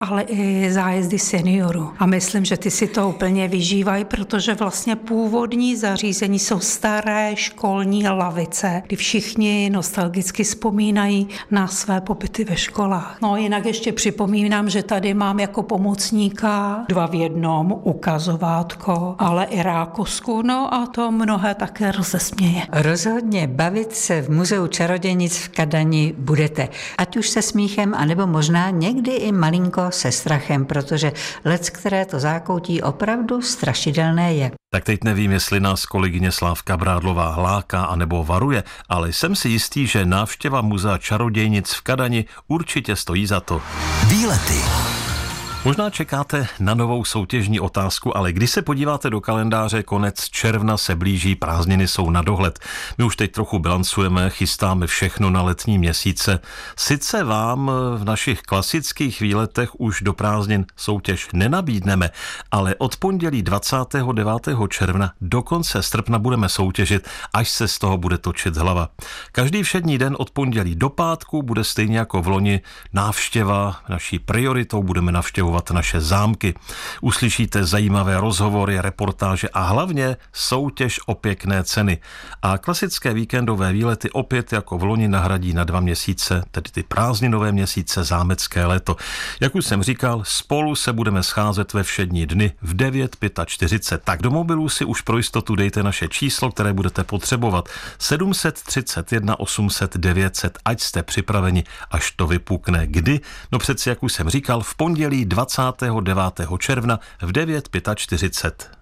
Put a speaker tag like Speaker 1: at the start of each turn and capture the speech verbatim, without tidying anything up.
Speaker 1: ale i zájezdy seniorů. A myslím, že ty si to úplně vyžívají, protože vlastně původní zařízení jsou staré školní lavice, kdy všichni nostalgicky vzpomínají na své pobyty ve školách. No jinak ještě připomínám, že tady mám jako pomocníka dva v jednom ukazovátko, ale i rákosku, no a to mnohé také rozesměje.
Speaker 2: Rozhodně bavit se v Muzeu čarodějnic v Kadani budete, ať už se smíchem, anebo možná někdy i malinko se strachem, protože lec, které to zákoutí opravdu strašidelné je.
Speaker 3: Tak teď nevím, jestli nás kolegyně Slávka Brádlová hláká anebo varuje, ale jsem si jistý, že návštěva Muzea čarodějnic v Kadani určitě stojí za to.
Speaker 4: Výlety.
Speaker 3: Možná čekáte na novou soutěžní otázku, ale když se podíváte do kalendáře, konec června se blíží, prázdniny jsou na dohled. My už teď trochu bilancujeme, chystáme všechno na letní měsíce. Sice vám v našich klasických výletech už do prázdnin soutěž nenabídneme, ale od pondělí dvacátého devátého června do konce srpna budeme soutěžit, až se z toho bude točit hlava. Každý všední den od pondělí do pátku bude stejně jako v loni návštěva. Naší prioritou budeme navštěvovat naše zámky. Uslyšíte zajímavé rozhovory, reportáže a hlavně soutěž o pěkné ceny. A klasické víkendové výlety opět jako v loni nahradí na dva měsíce, tedy ty prázdninové měsíce, zámecké léto. Jak už jsem říkal, spolu se budeme scházet ve všední dny v devět čtyřicet pět. Tak do mobilů si už pro jistotu dejte naše číslo, které budete potřebovat. sedm set třicet jedna osm set devět set, ať jste připraveni, až to vypukne. Kdy? No přeci, jak už jsem říkal, v pondělí dvacátého devátého června v devět čtyřicet pět.